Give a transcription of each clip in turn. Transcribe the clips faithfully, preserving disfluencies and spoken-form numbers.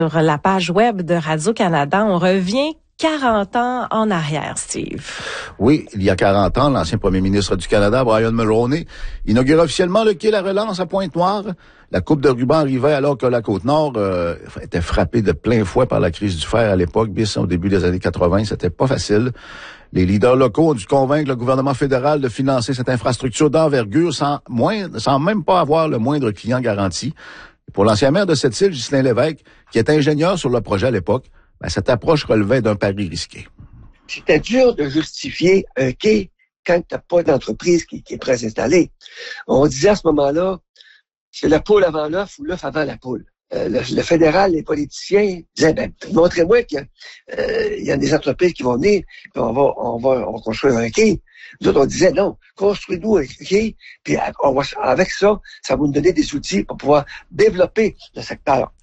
Sur la page web de Radio-Canada, on revient quarante ans en arrière, Steve. Oui, il y a quarante ans, l'ancien premier ministre du Canada, Brian Mulroney, inaugurait officiellement le quai La Relance à Pointe-Noire. La coupe de ruban arrivait alors que la Côte-Nord euh, était frappée de plein fouet par la crise du fer à l'époque, bis au début des années quatre-vingt. C'était pas facile. Les leaders locaux ont dû convaincre le gouvernement fédéral de financer cette infrastructure d'envergure sans, moins, sans même pas avoir le moindre client garanti. Pour l'ancien maire de cette île, Ghislain Lévesque, qui est ingénieur sur le projet à l'époque, ben, cette approche relevait d'un pari risqué. C'était dur de justifier un quai quand tu n'as pas d'entreprise qui, qui est prête à s'installer. On disait à ce moment-là, c'est la poule avant l'œuf ou l'œuf avant la poule. Euh, le, le fédéral, les politiciens disaient, ben, montrez-moi qu'il y a, euh, il y a des entreprises qui vont venir, puis on va, on va, on va construire un quai. Nous autres, on disait, non, construis-nous un quai, puis on va, avec ça, ça va nous donner des outils pour pouvoir développer le secteur.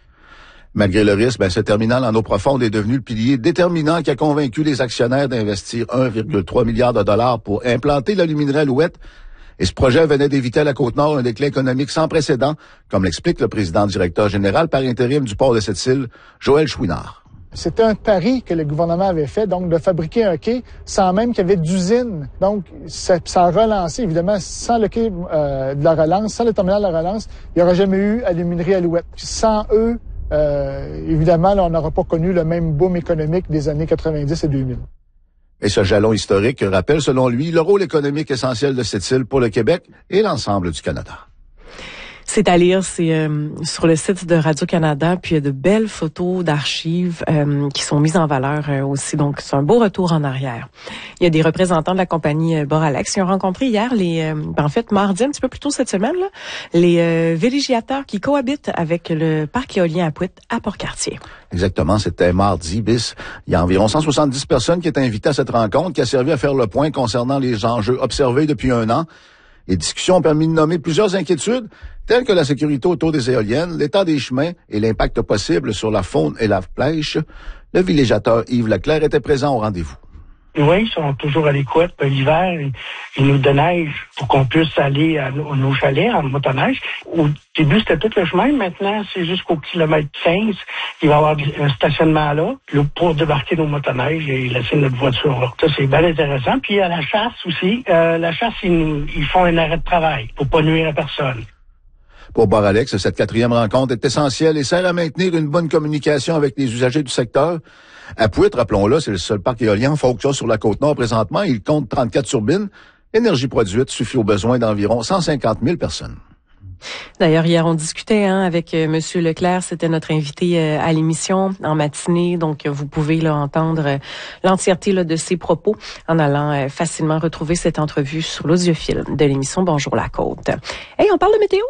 Malgré le risque, ben, ce terminal en eau profonde est devenu le pilier déterminant qui a convaincu les actionnaires d'investir un virgule trois milliard de dollars pour implanter l'aluminerie Alouette. Et ce projet venait d'éviter à la Côte-Nord un déclin économique sans précédent, comme l'explique le président directeur général par intérim du port de cette île, Joël Chouinard. C'était un pari que le gouvernement avait fait, donc de fabriquer un quai sans même qu'il y avait d'usine. Donc, ça, ça a relancé, évidemment, sans le quai euh, de la relance, sans le terminal de la relance, il n'y aurait jamais eu aluminerie Alouette. Sans eux, euh, évidemment, là, on n'aurait pas connu le même boom économique des années quatre-vingt-dix et deux mille. Et ce jalon historique rappelle, selon lui, le rôle économique essentiel de cette île pour le Québec et l'ensemble du Canada. C'est à lire, c'est euh, sur le site de Radio-Canada, puis il y a de belles photos d'archives euh, qui sont mises en valeur euh, aussi. Donc, c'est un beau retour en arrière. Il y a des représentants de la compagnie euh, Boralex qui ont rencontré hier, les, euh, en fait, mardi, un petit peu plus tôt cette semaine, là, les euh, villégiateurs qui cohabitent avec le parc éolien à Pouitte à Port-Cartier. Exactement, c'était mardi bis. Il y a environ cent soixante-dix personnes qui étaient invitées à cette rencontre qui a servi à faire le point concernant les enjeux observés depuis un an. Les discussions ont permis de nommer plusieurs inquiétudes, telles que la sécurité autour des éoliennes, l'état des chemins et l'impact possible sur la faune et la pêche. Le villégiateur Yves Leclerc était présent au rendez-vous. Oui, ils sont toujours à l'écoute. L'hiver, ils nous déneigent pour qu'on puisse aller à nos chalets en motoneige. Au début, c'était tout le chemin. Maintenant, c'est jusqu'au kilomètre quinze. Il va y avoir un stationnement là pour débarquer nos motoneiges et laisser notre voiture là. Ça, c'est bien intéressant. Puis à la chasse aussi, euh, la chasse, ils, nous, ils font un arrêt de travail pour pas nuire à personne. Pour Boralex, cette quatrième rencontre est essentielle et sert à maintenir une bonne communication avec les usagers du secteur. À Pouitte, rappelons-le, c'est le seul parc éolien en fonction sur la Côte-Nord présentement. Il compte trente-quatre turbines. L'énergie produite suffit aux besoins d'environ cent cinquante mille personnes. D'ailleurs, hier, on discutait hein, avec euh, Monsieur Leclerc. C'était notre invité euh, à l'émission en matinée. Donc, vous pouvez là, entendre euh, l'entièreté là, de ses propos en allant euh, facilement retrouver cette entrevue sur l'audiofile de l'émission Bonjour la Côte. Hey, on parle de météo.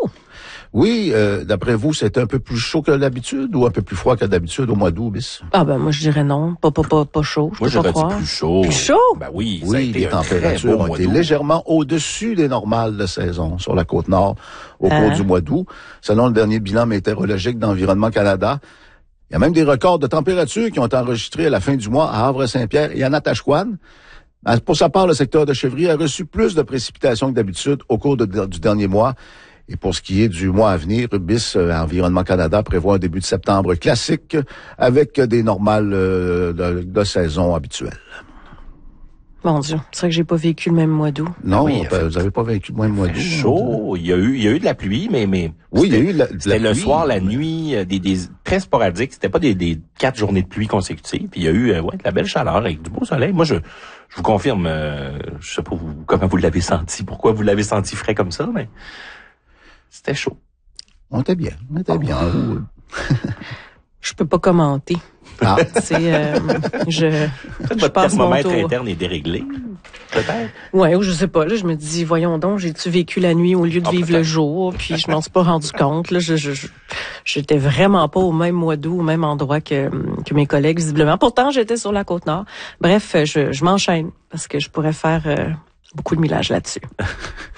Oui, euh, d'après vous, c'est un peu plus chaud que d'habitude ou un peu plus froid que d'habitude au mois d'août, bis? Ah ben moi je dirais non, pas pas pas pas chaud. Moi j'aurais dit plus chaud. Plus chaud? Ben oui, oui, ça a été les un températures ont été légèrement au-dessus des normales de saison sur la Côte-Nord au hein? cours du mois d'août, selon le dernier bilan météorologique d'Environnement Canada. Il y a même des records de température qui ont été enregistrés à la fin du mois à Havre-Saint-Pierre et à Natashquan. Pour sa part, le secteur de Chevrier a reçu plus de précipitations que d'habitude au cours de, du dernier mois. Et pour ce qui est du mois à venir, bis euh, Environnement Canada prévoit un début de septembre classique avec des normales euh, de, de saison habituelles. Mon Dieu, c'est vrai que j'ai pas vécu le même mois d'août. Non, oui, ben, vous avez pas vécu le même mois d'août. Chaud, il y a eu, il y a eu de la pluie, mais mais oui, il y a eu de la, de c'était la le pluie, soir, la nuit, des, des très sporadiques. C'était pas des, des quatre journées de pluie consécutives. Puis il y a eu, ouais, de la belle chaleur avec du beau soleil. Moi, je, je vous confirme, euh, je sais pas vous, comment vous l'avez senti, pourquoi vous l'avez senti frais comme ça, mais c'était chaud. On était bien, on était bien. Je peux pas commenter. Ah. C'est, euh, je, Peut-être je votre passe mon thermomètre tour. interne est déréglé, peut-être. Ouais, ou je sais pas. Là, je me dis, voyons donc, j'ai-tu vécu la nuit au lieu de Ah, vivre peut-être. le jour, puis je m'en suis pas rendu compte. Là, je, je, je, j'étais vraiment pas au même mois d'août, au même endroit que que mes collègues visiblement. Pourtant, j'étais sur la Côte-Nord. Bref, je, je m'enchaîne parce que je pourrais faire euh, beaucoup de millage là-dessus.